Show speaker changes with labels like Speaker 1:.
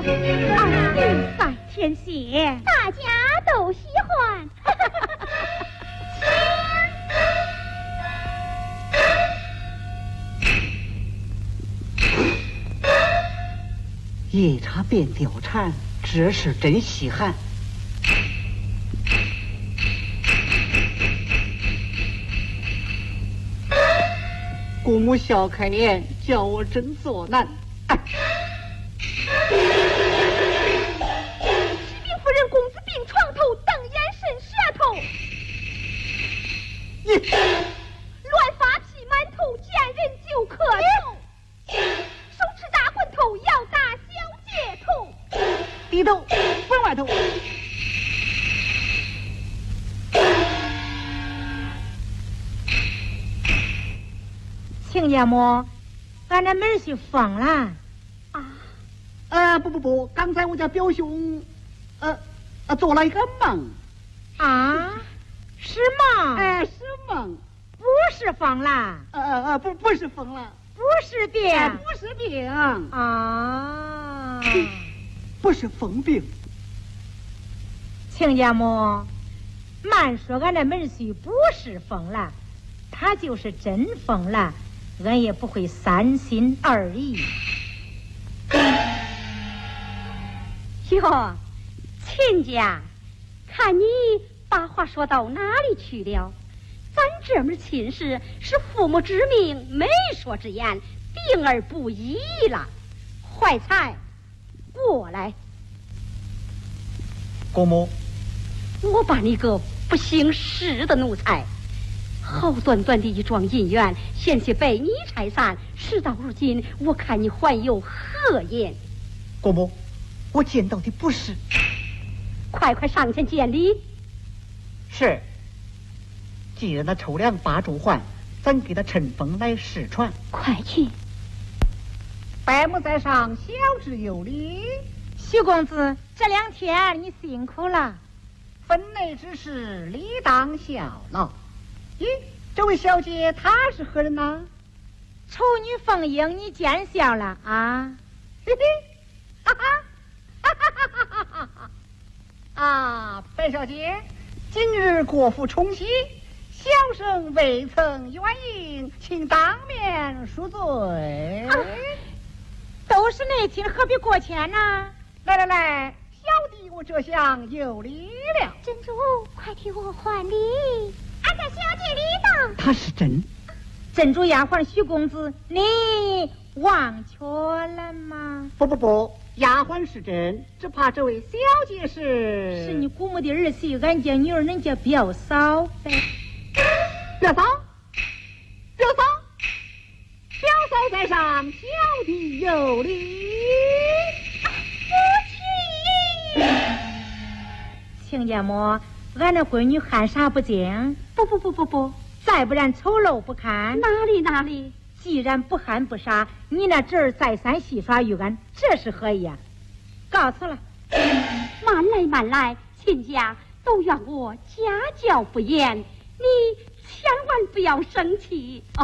Speaker 1: 在天下，
Speaker 2: 大家都喜欢。
Speaker 3: 夜叉变貂蝉，这是真稀罕。姑母笑开颜，叫我真作难。
Speaker 2: 启禀夫人，公子病床头，瞪眼伸舌头，乱发披满头，见人就磕头，手持大棍头，要打小姐头，
Speaker 3: 低头往外头。
Speaker 1: 亲家母，俺这门婿疯了
Speaker 3: 啊！不，刚才我家表兄，做了一个梦。
Speaker 1: 啊？是梦？
Speaker 3: 哎，是梦，
Speaker 1: 不是疯了？
Speaker 3: 不是疯了，
Speaker 1: 不是病，
Speaker 3: 不是病
Speaker 1: 啊，
Speaker 3: 不是疯病。
Speaker 1: 亲家母，慢说，俺这门婿不是疯了，他就是真疯了，俺也不会三心二意。
Speaker 2: 哟，亲家，看你把话说到哪里去了？咱这门亲事是父母之命，媒妁之言，定而不依了。怀才，过来。
Speaker 3: 姑母，
Speaker 2: 我把你个不姓氏的奴才，好端端的一桩姻缘，险些被你拆散。事到如今，我看你还有何言？
Speaker 3: 姑母，我见到的不是。
Speaker 2: 快上前见礼。
Speaker 3: 是。既然他抽粮把主还，咱给他乘风来试传。
Speaker 2: 快去。
Speaker 3: 伯母在上，小侄有礼。
Speaker 1: 徐公子，这2天你辛苦了。
Speaker 3: 分内之事，理当效劳。咦，这位小姐她是何人呢？
Speaker 1: 丑女凤英，你见笑了啊？
Speaker 3: 嘿嘿，哈哈。啊，白小姐，今日国府冲喜，小生未曾远迎，请当面恕罪。
Speaker 1: 都是内亲，何必过谦呢？
Speaker 3: 来，小弟我这厢有礼了。
Speaker 2: 珍珠，快替我还礼。俺家小姐礼道。
Speaker 3: 他是真。
Speaker 1: 珍珠丫鬟徐公子，你忘却了吗？
Speaker 3: 不，丫鬟是真，只怕这位小姐是
Speaker 1: 你姑母的儿媳，俺家女儿，人家表嫂呗。
Speaker 3: 表嫂，表嫂在上，小弟有礼。
Speaker 2: 夫妻，
Speaker 1: 亲家母，俺那闺女喊啥不精？
Speaker 2: 不，
Speaker 1: 再不然丑陋不堪。
Speaker 2: 哪里？
Speaker 1: 既然不憨不傻，你那侄儿再三戏耍于俺，这是何意啊？告诉了。
Speaker 2: 慢来，亲家都怨我家教不严，你千万不要生气。